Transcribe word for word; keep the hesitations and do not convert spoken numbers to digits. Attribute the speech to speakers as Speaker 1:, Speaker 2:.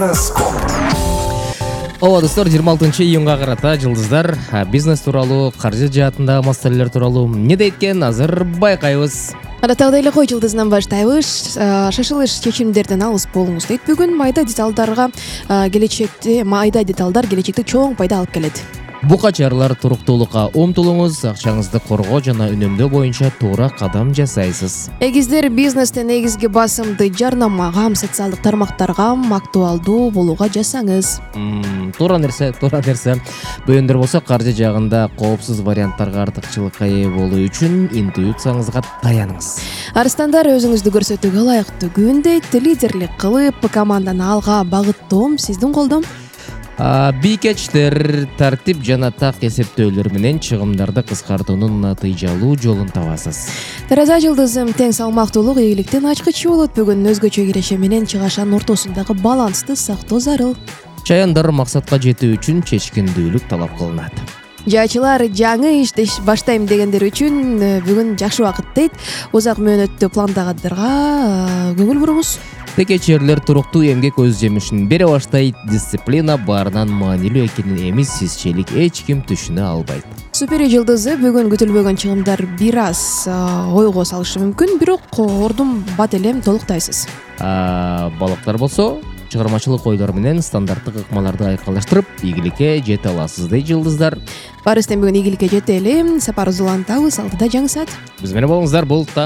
Speaker 1: Ооба достор, жыйырма алтынчы июнга карата жылдыздар бизнес тууралуу, каржы жаатындагы маселелер тууралуу эмне дейт экен, азыр байкайбыз.
Speaker 2: Адаттагыдай эле кой жылдызынан баштайбыз. Шашылыш чечимдерден алыс болуңуз дейт. Бүгүн майда деталдарга келечекте майда деталдар келечекте чоң пайда алып келет.
Speaker 1: Бука чаралар туруктуулукка умтулуңуз, акчаңызды коргоо жана үнөмдөө боюнча туура кадам жасайсыз.
Speaker 2: Эгиздер бизнесте негизги басымды жарнамага, социалдык тармактарга актуалдуу болууга жасаңыз.
Speaker 1: Туура нерсе, туура нерсе. Бөөндөр болсо каржы жагында коопсуз варианттарга артыкчылыкка ээ болуу үчүн интуицияңызга таяныңыз.
Speaker 2: Арстандар өзүңүздү көрсөтүүгө ылайыктуу күн дейт. Лидерлик кылып, команданы алга багыттоо сиздин колдо.
Speaker 1: Бийкечтер тартип жана так эсептөөлөр менен чыгымдарды кыскартуунун натыйжалуу жолун табасыз.
Speaker 2: Тараза жылдызым тең салмактуулук ийгиликтин ачкычы болот. Бүгүн өзгөчө киреше менен чыгашанын ортосундагы балансты сактоо зарыл.
Speaker 1: Чаяндар максатка жетүү үчүн чечкиндүүлүк талап кылынат.
Speaker 2: Жаачылар жаңы ишти баштайм дегендер үчүн бүгүн жакшы убакыт дейт. Узак мөөнөттү пландагандырга көңүл буруңуз.
Speaker 1: Текечерлер туруктуу эмгек өз жемишин бере баштайт. Дисциплина баарынан маанилүү экенин эми сизчелик эч ким түшүнө албайт.
Speaker 2: Супер жылдызы бүгүн күтүлбөгөн чыгымдар бир аз ойго салышы мүмкүн, бирок ордун бат элем толуктайсыз.
Speaker 1: Балыктар болсо чыгармачылык ойлор менен стандарттык ыкмаларды айкалаштырып ийгиликке жете аласыз дейт жылдыздар.
Speaker 2: Барыстен бүгүн ийгиликке жетели. Сапар узулантабыз, алдыда жаңы саат.
Speaker 1: Биз менен болуңуздар, бул